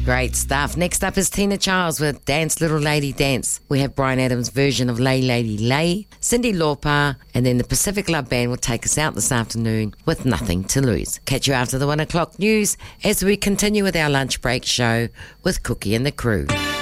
Great stuff. Next up is Tina Charles with Dance Little Lady Dance. We have Bryan Adams' version of Lay Lady Lay, Cyndi Lauper, and then the Pacific Love Band will take us out this afternoon with Nothing to Lose. Catch you after the 1 o'clock news as we continue with our lunch break show with Cookie and the crew.